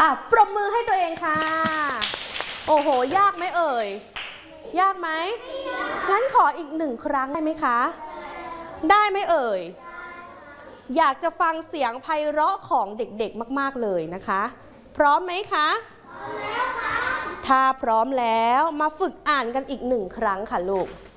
ปรบมือให้ตัวเองค่ะโอ้โหยากไหมเอ่ยยากไหมงั้นขออีก1 ครั้งได้ไหมคะได้ไหมเอ่ยอยากจะฟังเสียงไพเราะของเด็กๆมากๆเลยนะคะพร้อมไหมคะพร้อมแล้วค่ะถ้าพร้อมแล้วมาฝึกอ่านกันอีก1 ครั้งค่ะลูก